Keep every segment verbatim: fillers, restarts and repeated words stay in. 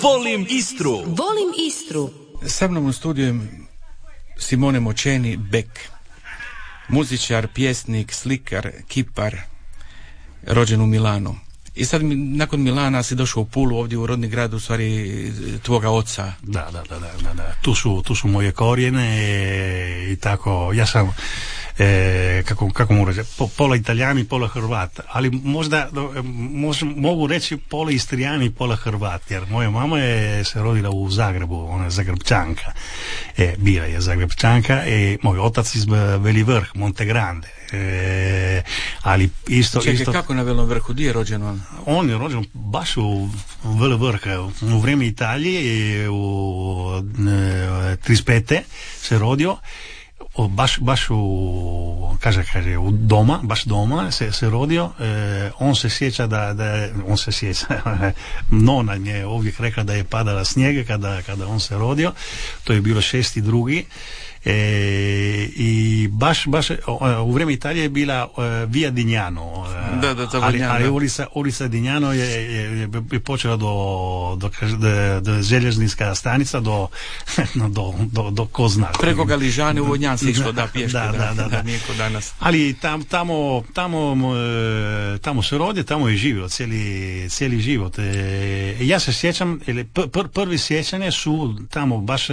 Volim Istru. Volim Istru. Sa mnom u studiju je Simone Močeni Bek, muzičar, pjesnik, slikar, kipar, rođen u Milanu. I sad nakon Milana si došao u Pulu, ovdje u rodni grad, u stvari tvoga oca. Da, da, da, da, da. Tu su, tu su moje korijene e, i tako, ja sam E, kako, kako mogu reći, po, pola Italijani, pola Hrvat, ali možda mož, mogu reći pola Istrijani i pola Hrvat, jer moja mama je se rodila u Zagrebu, ona je Zagrebčanka, e, bila je Zagrebčanka, i moj otac iz Veli Vrh, Monte Grande, e, ali isto... Čekaj, isto, kako na Velom Vrhu, gdje je rođen on? On je rođen baš u Veli Vrh, u vrijeme Italije, u e, trideset pete se rodio, O, baš, baš u, kaže, kaže, u doma, baš doma se, se rodio, e, on se sjeća da, da on se sjeća, nona mi je uvijek rekla da je padala snijega kada, kada on se rodio, to je bilo šesti drugi. E, i baš, baš u vrijeme Italije je bila uh, Via Dignano, da, da, ali, ali ulica, ulica Dignano je, je, je počela do, do, do, do željeznička stanica do, do, do, do ko zna. Preko Galižane u Vodnjan se išlo da pješke, da, da, da, da, nije kod danas. Ali tam, tamo, tamo, tamo se rodi, tamo je živio cijeli, cijeli život. E, ja se sjećam, pr, prvi sjećanje su tamo baš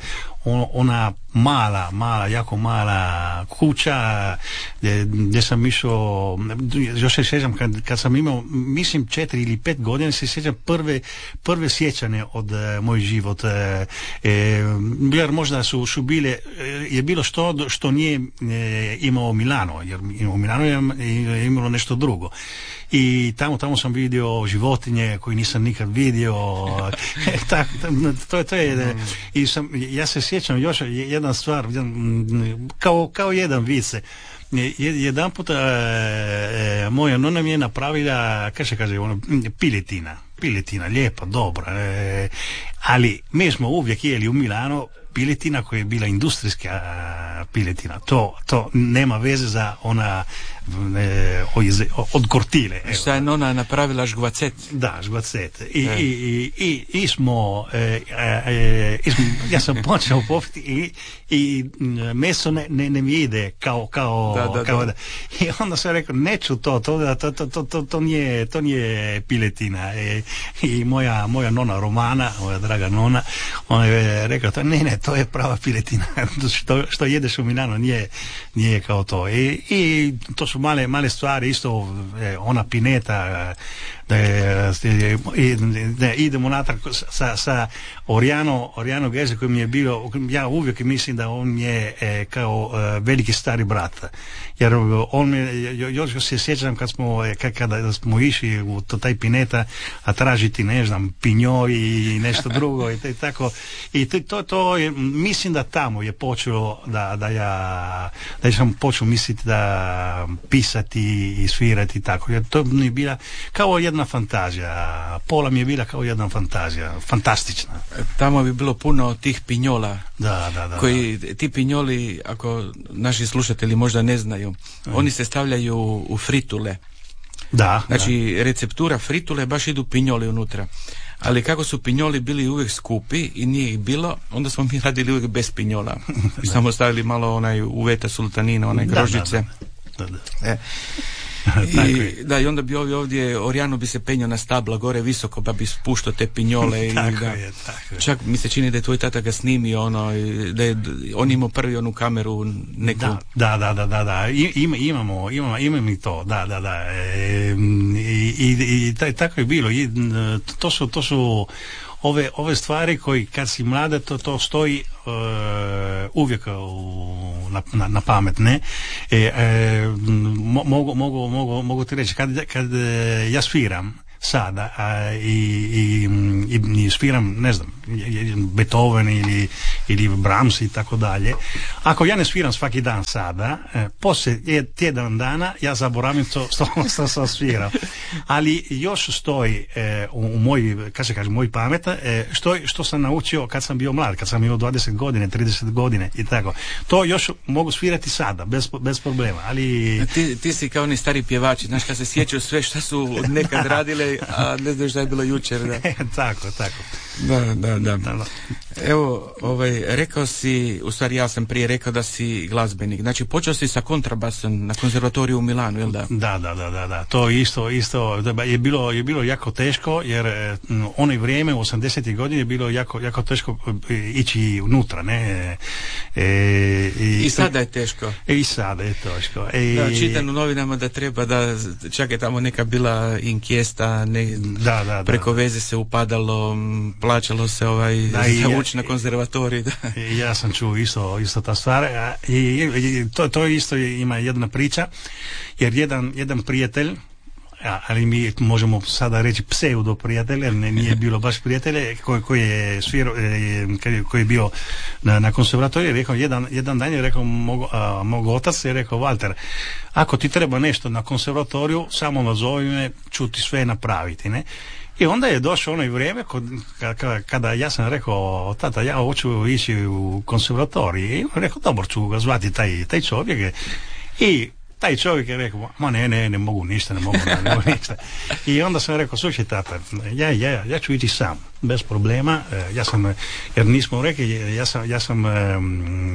ona mala, mala, jako mala kuća gdje, gdje sam išao, još se sjećam kad, kad sam imao, mislim četiri ili pet godina, se sjećam prve, prve sjećanje od uh, moj život. E, jer možda su, su bile, je bilo što što nije e, imao Milano, jer u Milano je, je imalo nešto drugo. I tamo, tamo sam vidio životinje koje nisam nikad vidio. tak, to, to je, i sam, ja se sjećam još jedna stvar, kao, kao jedan vice. Jedan puta e, moja nona mi je napravila, kaže, kaže, ono, piletina. Piletina, lijepa, dobra. E, ali mi smo uvijek jeli u Milano piletina koja je bila industrijska piletina. To, to nema veze za ona e, od kortile. Šta je nona napravila žgvacet? Da, žgvacet. I, e. i, i, i, i smo, e, e, i smo, ja sam počeo popiti i, i meso ne, ne, ne mi ide kao, kao, da, da, kao da. I onda sam rekao, neću to, to, to, to, to, to, to, nije, to nije piletina. E, I moja, moja nona Romana, moja draga nona, ona je rekla, to, ne, ne, to je prava piletina. što, što jedeš u Milano nije, nije kao to. I, i to su male, male stvari, isto e, ona pineta, da je, da idemo natrag sa, sa Oriano, Oriano Geze koji mi je bio, ja uvijek mislim da on je e, kao e, veliki stari brat, jer on mi, još se sjećam kad smo, kad, kada smo išli u to, taj pineta, a tražiti, ne znam, pinjo i nešto drugo i, i tako, i to, to je, mislim da tamo je počelo da, da ja da sam počeo misliti da pisati i svirati i tako, jer to mi je bila kao jedna fantazija, pola mi je bila kao jedna fantazija, fantastična. Tamo bi bilo puno tih pinjola, da, da, da, koji, ti pinjoli, ako naši slušatelji možda ne znaju, mm. oni se stavljaju u fritule. Da, znači da. Receptura fritule baš idu pinjoli unutra. Ali kako su pinjoli bili uvijek skupi i nije ih bilo, onda smo mi radili uvijek bez pinjola. I samo stavili malo onaj uveta sultanina, onaj grožice. Da, da, da. E. I, da, i onda bi ovdje, ovdje Oriano bi se penjao na stabla gore visoko pa bi spuštao te pinjole i tako da, je, tako je. Čak mi se čini da je tvoj tata ga snimio ono, da je on imao prvi onu kameru neku. Da, da, da, da, da, da. I, ima, imamo, imamo, imamo i to, da, da, da. E, i, i, i taj, tako je bilo. I, to su, to su ove, ove stvari koji kad si mlada to, to stoji uh, uvijek u, na, na, na pamet, ne? E, e, mogu, mogu, mogu, mogu ti reći, kad, kad ja sviram sada a, i, i, i, i sviram, ne znam, Beethoven ili, ili Brahms i tako dalje, ako ja ne sviram svaki dan sada, e, poslije tjedan dana ja zaboravim to što sam svirao, ali još stoji e, u, u moj, kad se kaže, moj pamet, e, što, što sam naučio kad sam bio mlad, kad sam imao dvadeset godine, trideset godine i tako, to još mogu svirati sada bez, bez problema, ali ti, ti si kao oni stari pjevači, znaš, kad se sjećaju sve šta su nekad radile ovaj, a ne znaš šta je bilo jučer, da. tako, tako. Da, da, da. Evo, ovaj, rekao si, u stvari ja sam prije rekao da si glazbenik. Znači, počeo si sa kontrabasom na konzervatoriju u Milanu, jel da? Da, da, da, da, da. To isto, isto je bilo, je bilo jako teško, jer m, onoj vrijeme, u osamdesetih godina je bilo jako, jako teško ići unutra, ne? E, i, I sada je teško. I sada je teško. E, da, čitam u novinama da treba da, čak je tamo neka bila inkjesta, ne, da, da, preko da. veze se upadalo, plaćalo se ovaj da, za ući na konzervatorij. Da. Ja sam čuo isto, isto ta stvar. I, i to, to isto ima jedna priča, jer jedan, jedan prijatelj, ali mi možemo sada reći pseudo prijatelj, jer nije bilo baš prijatelj, koji, koji je svirao, koji je bio na, na konzervatoriju, rekao jedan, jedan dan je rekao mog, a, mog otac je rekao: Walter, ako ti treba nešto na konzervatoriju, samo nazovi me, ću ti sve napraviti, ne? I onda je došlo ono vrijeme kod, kada, kada ja sam rekao: tata, ja hoću ići u konzervatorij. I on rekao: dobro, ću ga zvati taj, taj čovjek. I taj čovjek je rekao: ma ne, ne, ne mogu ništa, ne mogu, ne mogu ništa. I onda sam rekao: slušaj tata, ja, ja, ja ću ići sam, bez problema. Ja sam, jer nismo rekli, ja sam, ja sam um,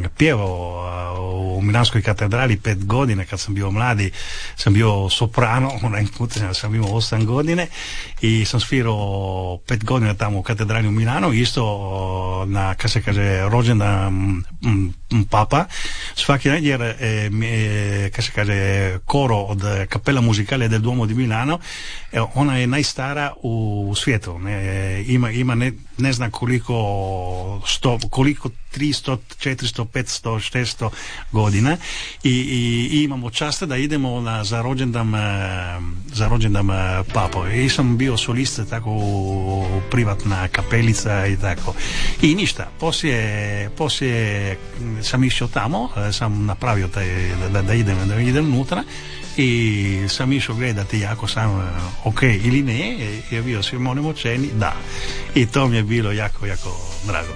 pjevao u Milanskoj katedrali pet godina kad sam bio mladi, sam bio soprano, onaj put sam imao osam godine i sam svirao pet godina tamo u katedrali u Milanu, isto na, kad se kaže, rođendan m, m, papa, svaki dan, jer e, e, kad se kaže koro od Kapela Musicale del Duomo di Milano, e, ona je najstara u svijetu, ne, ima ima ne, ne znam koliko sto, koliko tristo, četiristo, petsto, šesto godina i, i, i imamo čast da idemo na, za rođendan za rođendan papa. I sam bio solista tako u privatna kapelica i tako. I ništa, poslije, poslije sam išao tamo, sam napravio taj, da, da idem, da idem unutra i sam išao gledati ako sam ok ili ne, je bio svim onim očeni, da. I to mi je bilo jako, jako drago.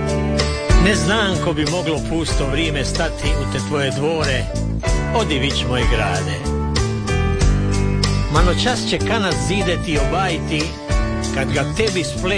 Ne znam ko bi moglo pusto vrijeme stati u te tvoje dvore, odi vić moj grade. Ma noćas će kanat zideti obajti, kad ga tebi sple